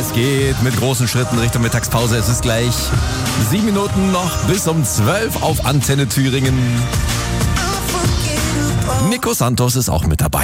Es geht mit großen Schritten Richtung Mittagspause. Es ist gleich 7 Minuten noch bis um 12 auf Antenne Thüringen. Nico Santos ist auch mit dabei.